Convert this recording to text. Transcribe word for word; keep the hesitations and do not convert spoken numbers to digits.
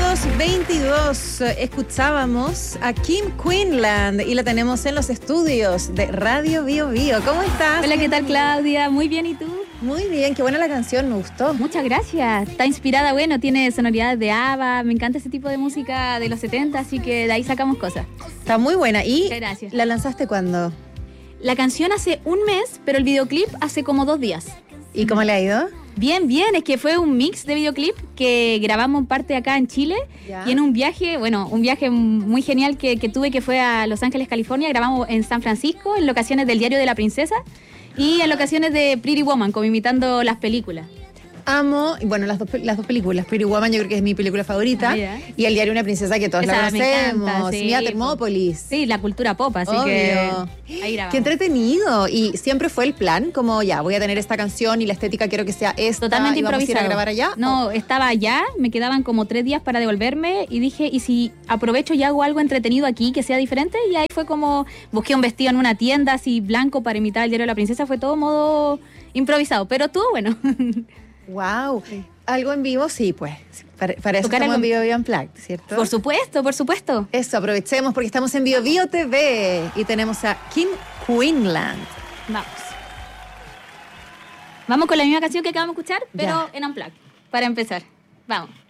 veintidós veintidós escuchábamos a Kim Quinlan y la tenemos en los estudios de Radio Bio Bio. ¿Cómo estás? Hola, ¿qué tal, Claudia? Muy bien, ¿y tú? Muy bien, qué buena la canción, me gustó. Muchas gracias. Está inspirada, bueno, tiene sonoridades de ABBA, me encanta ese tipo de música de los setenta, así que de ahí sacamos cosas. Está muy buena. ¿Y Muchas gracias. la lanzaste cuándo? La canción hace un mes, pero el videoclip hace como dos días. ¿Y cómo le ha ido? Bien, bien, es que fue un mix de videoclip que grabamos en parte acá en Chile. Ya. Y en un viaje, bueno, un viaje muy genial que, que tuve, que fue a Los Ángeles, California. Grabamos en San Francisco, en locaciones del Diario de la Princesa y en locaciones de Pretty Woman, como imitando las películas. Amo, bueno, las dos, las dos películas. Pretty Woman yo creo que es mi película favorita. Ah, ya. Y El diario de una princesa, que todos Esa la me conocemos. encanta, sí. Mía Termópolis. Sí, la cultura pop, así Obvio. que ahí grabamos. Qué entretenido. Y siempre fue el plan, como ya, voy a tener esta canción y la estética quiero que sea esta. Totalmente y vamos improvisado. a ir a grabar allá. No, estaba allá, me quedaban como tres días para devolverme y dije, ¿y si aprovecho y hago algo entretenido aquí que sea diferente? Y ahí fue como, busqué un vestido en una tienda así blanco para imitar el Diario de la Princesa. Fue todo modo improvisado, pero estuvo bueno. Wow. Sí. Algo en vivo, sí, pues. Para, para eso Tocar estamos algo- en Bio Bio Unplugged, ¿cierto? Por supuesto, por supuesto. Eso, aprovechemos porque estamos en Bio Bio T V y tenemos a Kim Quinlan. Vamos. Vamos con la misma canción que acabamos de escuchar, pero Ya. en Unplugged, para empezar. Vamos.